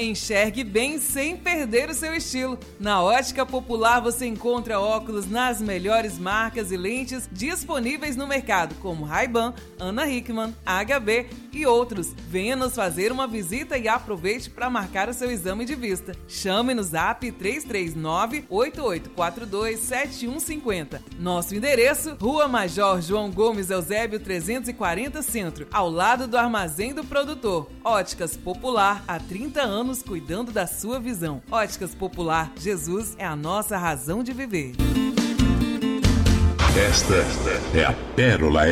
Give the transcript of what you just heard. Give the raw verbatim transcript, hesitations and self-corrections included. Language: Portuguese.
Enxergue bem sem perder o seu estilo. Na Ótica Popular você encontra óculos nas melhores marcas e lentes disponíveis no mercado, como Ray-Ban, Ana Hickman, H B e outros. Venha nos fazer uma visita e aproveite para marcar o seu exame de vista. Chame no Zap três três nove, oito oito quatro dois, sete um cinco zero. Nosso endereço: Rua Major João Gomes Eusébio trezentos e quarenta Centro, ao lado do Armazém do Produtor. Óticas Popular, há trinta anos cuidando da sua visão. Óticas Popular, Jesus é a nossa razão de viver. Esta é a Pérola